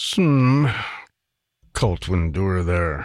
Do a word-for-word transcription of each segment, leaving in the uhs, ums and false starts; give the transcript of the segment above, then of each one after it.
Some Cult Windura there.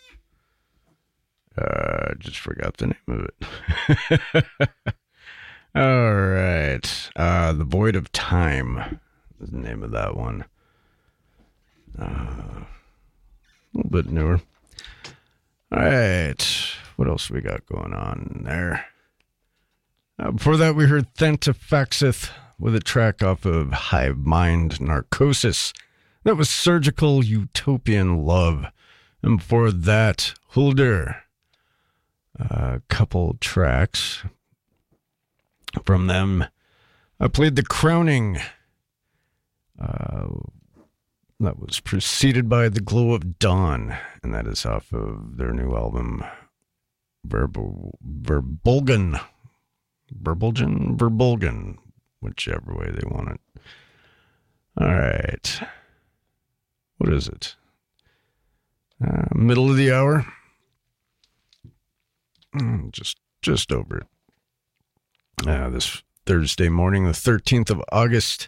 Uh, just forgot the name of it. All right. Uh, The Void of Time is the name of that one. Uh, a little bit newer. All right. What else we got going on there? Uh, before that, we heard Thentafaxith with a track off of Hive Mind Narcosis. That was Surgical Utopian Love. And before that, Hulder. A couple tracks from them. I played The Crowning. Uh, that was preceded by The Glow of Dawn. And that is off of their new album, Verbul- Verbulgan. Verbulgan? Verbulgan. Whichever way they want it. All right. What is it? Uh, middle of the hour? Mm, just just over it. Uh, this Thursday morning, the thirteenth of August.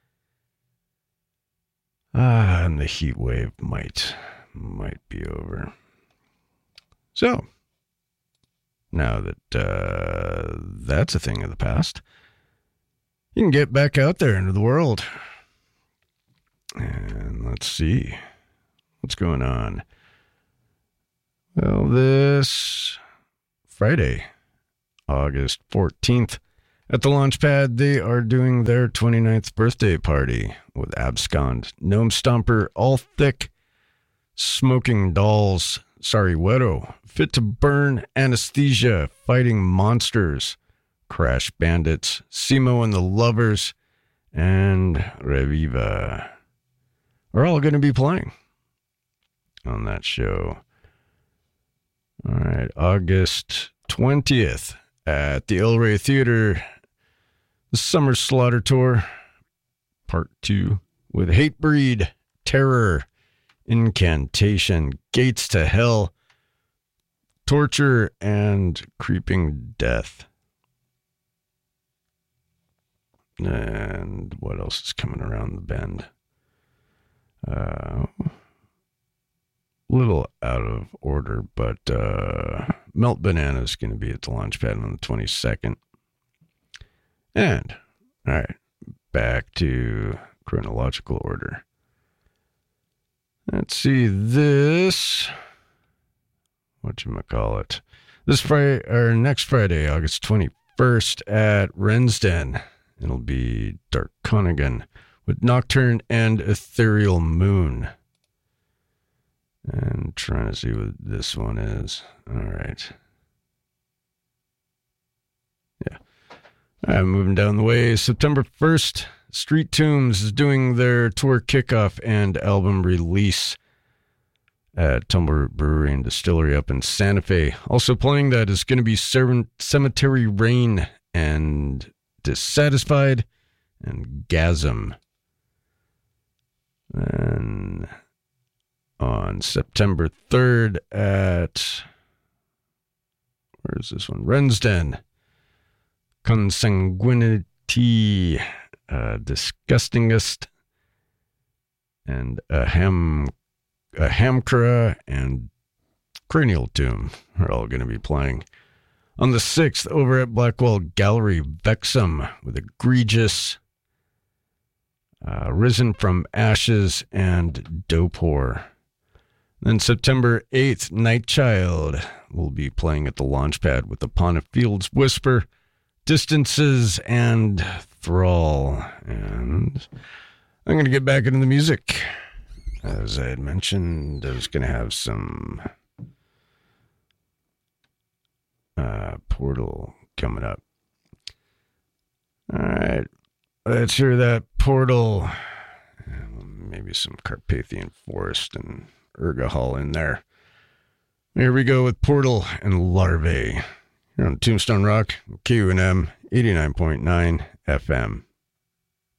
Ah, and the heat wave might, might be over. So, now that uh, that's a thing of the past, you can get back out there into the world. And let's see what's going on. Well, this Friday, August fourteenth, at the Launchpad, they are doing their twenty-ninth birthday party with Abscond, Gnome Stomper, All Thick, Smoking Dolls, Sorry Wedo, Fit to Burn, Anesthesia, Fighting Monsters, Crash Bandits, Simo and the Lovers, and Reviva are all going to be playing on that show. All right, August twentieth at the El Rey Theater, the Summer Slaughter Tour, Part two, with Hatebreed, Terror, Incantation, Gates to Hell, Torture, and Creeping Death. And what else is coming around the bend? Uh, little out of order, but uh, Melt Banana is going to be at the Launchpad on the twenty-second. And, all right, back to chronological order. Let's see this. Whatchamacallit? This Friday, or next Friday, August twenty-first at Rensden. It'll be Dark Conigan with Nocturne and Ethereal Moon. And trying to see what this one is. All right. Yeah. All right, moving down the way. September first, Street Tombs is doing their tour kickoff and album release at Tumbler Brewery and Distillery up in Santa Fe. Also playing that is going to be Cemetery Rain and Dissatisfied and Gasm. And on September third at, where is this one? Rensden. Consanguinity, uh, Disgustingest, and a ham, a Hamkra, and Cranial Tomb are all going to be playing. On the sixth, over at Blackwell Gallery, Vexum with Egregious, uh, Risen from Ashes, and Dope Whore. Then September eighth, Nightchild will be playing at the Launchpad with Upon a Field's Whisper, Distances, and Thrall. And I'm going to get back into the music. As I had mentioned, I was going to have some uh, Portal coming up. All right. Let's hear that Portal. Maybe some Carpathian Forest and Urgahal in there. Here we go with Portal and Larvae. Here on Tombstone Rock, K U N M eighty-nine point nine F M.